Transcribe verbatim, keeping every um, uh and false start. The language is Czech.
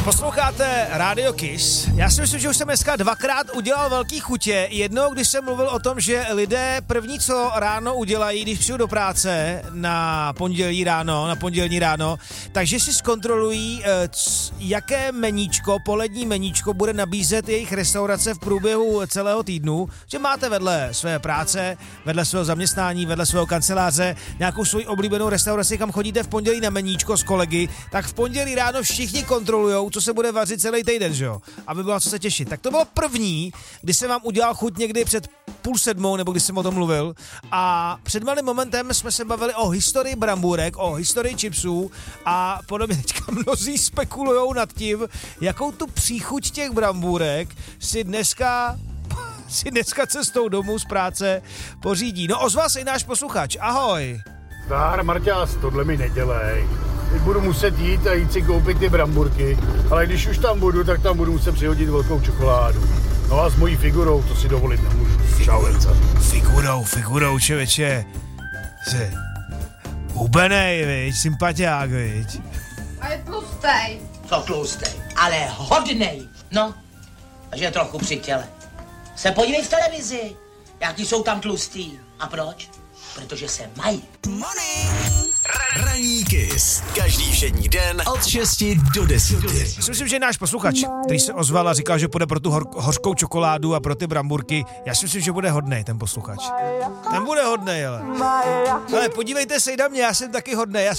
Posloucháte Radio Kiss. Já si myslím, že už jsem dneska dvakrát udělal velký chutě. Jednou, když jsem mluvil o tom, že lidé první, co ráno udělají, když přijdu do práce na pondělí ráno, na pondělní ráno, takže si zkontrolují, jaké meníčko, polední meníčko bude nabízet jejich restaurace v průběhu celého týdnu, že máte vedle své práce, vedle svého zaměstnání, vedle svého kanceláře, nějakou svoji oblíbenou restauraci, kam chodíte v pondělí na meníčko s kolegy, tak v pondělí ráno všichni kontrolujou, co se bude vařit celý týden, že jo? Aby bylo co se těšit. Tak to bylo první, kdy jsem vám udělal chuť někdy před půl sedmou, nebo když jsem o tom mluvil. A před malým momentem jsme se bavili o historii brambůrek, o historii chipsů a podobně teďka mnozí spekulujou nad tím, jakou tu příchuť těch brambůrek si dneska si dneska cestou domů z práce pořídí. No ozval se i náš posluchač. Ahoj. Zdar, Marťas, tohle mi nedělej. Teď budu muset jít a jít si koupit ty bramburky, ale když už tam budu, tak tam budu muset přihodit velkou čokoládu. No a s mojí figurou to si dovolit nemůžu. Čau, Venca. Figurou, figurou, čověče. Jsi hubenej, viď, sympatiák, viď. A je tlustej. Co tlustej? Ale hodnej. No, že je trochu při těle. Se podívej v televizi, jaký jsou tam tlustý. A proč? Protože se mají. Ranní Kiss. Každý všední den od šesti do deseti. Myslím, že je náš posluchač, který se ozval a říkal, že půjde pro tu hor- hořkou čokoládu a pro ty bramburky. Já si myslím, že bude hodnej ten posluchač. Ten bude hodnej, ale. Ale podívejte se i na mě, já jsem taky hodnej. Já,